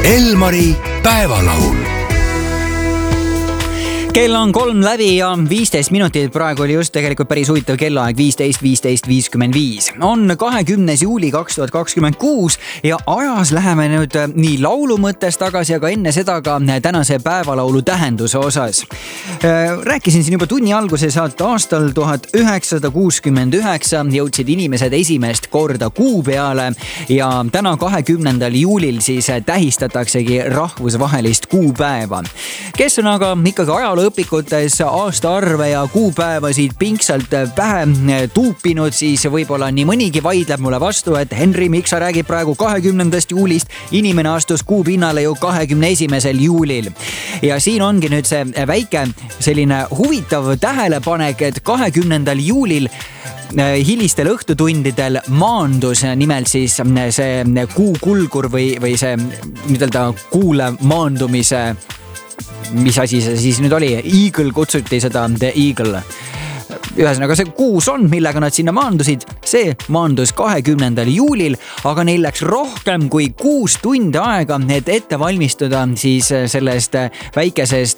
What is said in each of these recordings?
Elmari päevalaul. Kell on 3 läbi ja 15 minutit. Praegu oli just tegelikult päris huvitav kellaaeg 15.55. On 20. juuli 2026 ja ajas läheme nüüd nii laulu mõttes tagasi, aga enne seda ka tänase päevalaulu tähenduse osas. Rääkisin siin juba tunni alguses, et aastal 1969 jõudsid inimesed esimest korda kuu peale ja täna 20. juulil siis tähistataksegi rahvusvahelist kuupäeva. Kes on aga ikkagi ajalooõpikutes aastaarve ja kuupäevasid pingsalt pähe tuupinud, siis võib-olla nii mõnigi vaidleb mulle vastu, et Henri, miks sa räägid praegu 20. juulist? Inimene astus kuu pinnale ju 21. juulil. Ja siin ongi nüüd see väike selline huvitav tähelepanek, et 20. juulil hilistel õhtutundidel maandus nimelt siis see kuukulgur või see ütelda kuule maandumise, mis asi see siis nüüd oli? Eagle kutsuti seda, The Eagle. Ühesõnaga see kuus on, millega nad sinna maandusid. See maandus 20. juulil, aga neil läks rohkem kui 6 tundi aega, et ette valmistuda siis sellest väikesest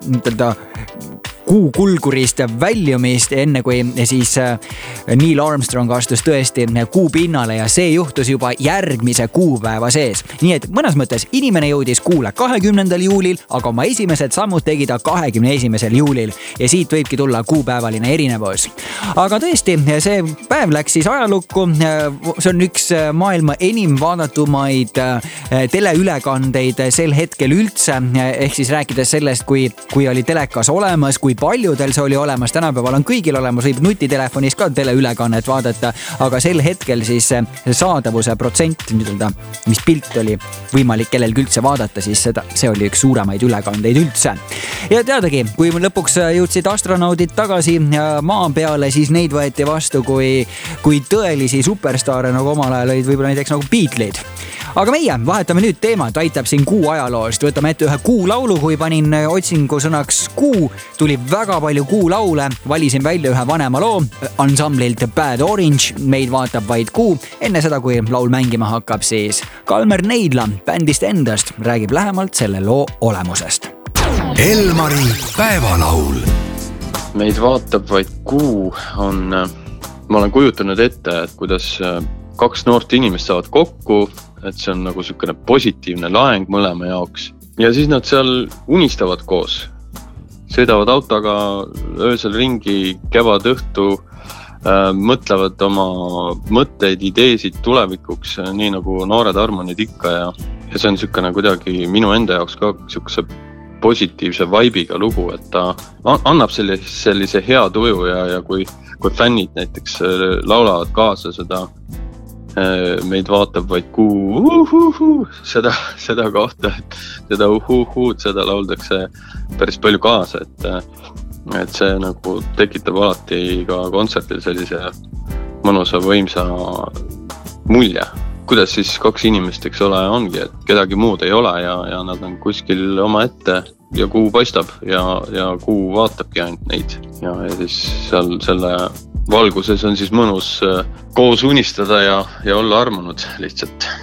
kuukulgurist väljumist, enne kui siis Neil Armstrong astus tõesti kuu pinnale ja see juhtus juba järgmise kuupäeva sees. Nii et mõnes mõttes inimene jõudis kuule 20. juulil, aga oma esimesed sammud tegi ta 21. juulil ja siit võibki tulla kuupäevaline erinevus. Aga tõesti, see päev läks siis ajalukku. See on üks maailma enim vaadatumaid teleülekandeid sel hetkel üldse, ehk siis rääkides sellest, kui oli telekas olemas, kui paljudel see oli olemas. Tänapäeval on kõigil olemas, võib nutitelefonis ka teleülekannet vaadata, aga sel hetkel siis saadavuse protsent, mis pilt oli võimalik kellelgi üldse vaadata, siis see oli üks suuremaid ülekandeid üldse. Ja teadagi, kui lõpuks jõudsid astronaudid tagasi maa peale, siis neid võeti vastu kui tõelisi superstaare, nagu omal ajal olid võib-olla näiteks nagu Beatleid. Aga meie vahetame nüüd teemat, aitab siin kuu ajaloost. Võtame ette ühe kuulaulu, kui panin otsingu sõnaks kuu, tuli väga palju kuulaule, valisin välja ühe vanema loo ansamblilt Bad Orange, meid vaatab vaid kuu. Enne seda, kui laul mängima hakkab, siis Kalmer Neidla bändist endast räägib lähemalt selle loo olemusest. Elmari päevalaul. Meid vaatab vaid kuu on, ma olen kujutanud ette, et kuidas 2 noort inimest saavad kokku, et see on nagu sükene positiivne laeng mõlema jaoks. Ja siis nad seal unistavad koos. Sõidavad autoga öösel ringi, kevad õhtu, mõtlevad oma mõtteid, ideesid tulevikuks, nii nagu noored armonid ikka ja see on sükene kuidagi minu enda jaoks ka sükse positiivse vaibiga lugu, et ta annab sellise hea tuju ja kui fännid näiteks laulavad kaasa seda meid vaatab vaid kuu, seda kohta, et seda seda lauldakse päris palju kaasa, et see nagu tekitab alati ka kontserdil sellise mõnusa võimsa mulje. Kuidas siis 2 inimest, eks ole, ongi, et kedagi muud ei ole ja nad on kuskil oma ette ja kuu paistab ja kuu vaatabki ainult neid ja siis seal selle valguses on siis mõnus koos unistada ja olla armunud lihtsalt.